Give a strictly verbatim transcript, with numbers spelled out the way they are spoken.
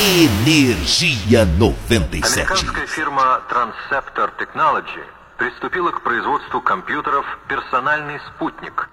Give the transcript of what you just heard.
Energia noventa и семь. Американская фирма Transceptor Technology приступила к производству компьютеров «Персональный спутник»,